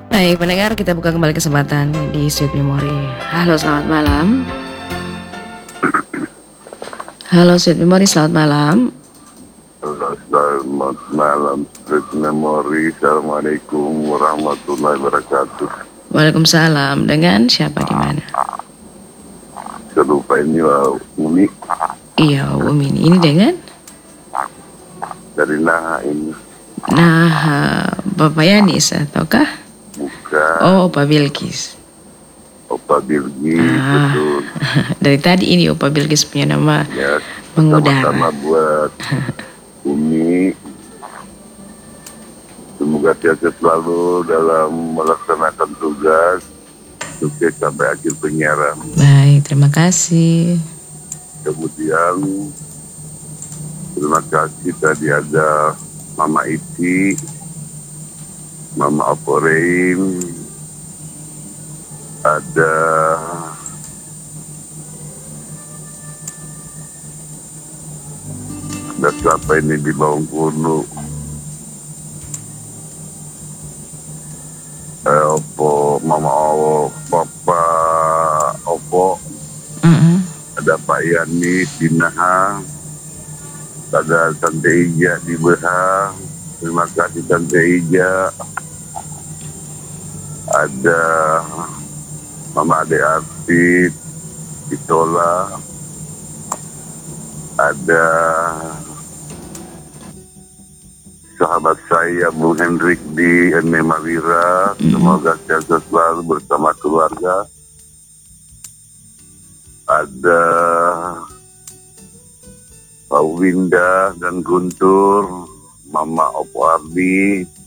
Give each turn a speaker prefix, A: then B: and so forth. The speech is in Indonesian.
A: Baik, pendengar, kita buka kembali kesempatan di Sweet Memory. Halo, selamat malam. Halo, Sweet Memory, selamat malam.
B: Halo, selamat malam, Sweet Memory. Assalamualaikum warahmatullahi wabarakatuh.
A: Waalaikumsalam. Dengan siapa di mana?
B: Saya lupa ini Umi
A: Iya, Umi. Ini dengan?
B: dari Naha ini.
A: Nah, Bapak Yanis ataukah?
B: Bukan,
A: Oh, Opa Bilkis.
B: Opa Bilgi, betul.
A: Dari tadi ini Opa Bilkis punya nama
B: Ya,
A: mengudara.
B: sama-sama buat Umi. Semoga sehat selalu dalam melaksanakan tugas. Sukses sampai akhir penyiaran.
A: Baik, terima kasih.
B: Kemudian terima kasih tadi ada Mama Iti, Mama Oporein, ada siapa ini di Bawangkulu, Opo, Mama Owo, Papa Opo, ada Pak Yani di Naha, ada Tante Ija di Beha, terima kasih Tante Ija, ada Mama Ade Arti di Tola, ada sahabat saya Bung Hendrik di Mawira, semoga sehat selalu bersama keluarga. Ada Pak Winda dan Guntur, Mama Opo Ardi,